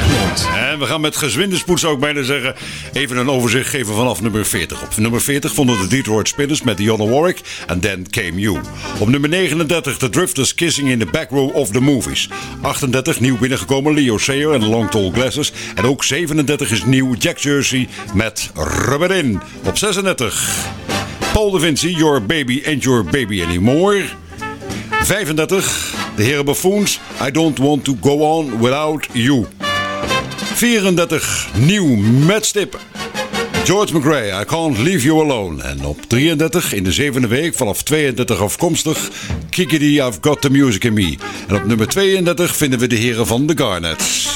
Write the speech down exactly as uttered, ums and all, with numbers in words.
Egmond. En we gaan met gezwinde spoed, zou ik bijna zeggen, even een overzicht geven vanaf nummer veertig. Op nummer veertig vonden de Detroit Spinners met Dionne Warwick en Then Came You. Op nummer negenendertig de Drifters Kissing in the Back Row of the Movies. achtendertig nieuw binnengekomen Leo Sayer en The Long Tall Glasses. En ook zevenendertig is nieuw Jack Jersey met Rubber In. Op zesendertig Paul de Vinci, Your Baby Ain't Your Baby Anymore. vijfendertig de heren Buffoons, I Don't Want To Go On Without You. vierendertig nieuw met stip George McRae, I Can't Leave You Alone. En op drieëndertig in de zevende week vanaf tweeëndertig afkomstig Kiki D, I've Got The Music In Me. En op nummer tweeëndertig vinden we de heren van The Garnets.